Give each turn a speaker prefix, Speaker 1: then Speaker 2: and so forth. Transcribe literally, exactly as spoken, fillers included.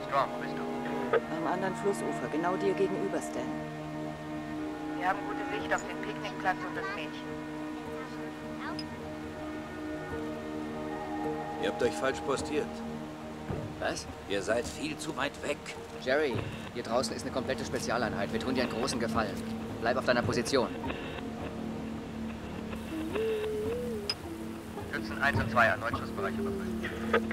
Speaker 1: Storm, wo bist du?
Speaker 2: Am anderen Flussufer, genau dir gegenüber, Stan.
Speaker 1: Wir haben gute Sicht auf den Picknickplatz und das Mädchen.
Speaker 3: Ihr habt euch falsch postiert.
Speaker 4: Was?
Speaker 3: Ihr seid viel zu weit weg.
Speaker 4: Jerry, hier draußen ist eine komplette Spezialeinheit. Wir tun dir einen großen Gefallen. Bleib auf deiner Position.
Speaker 1: Schützen eins und zwei erneut Schussbereich überprüfen.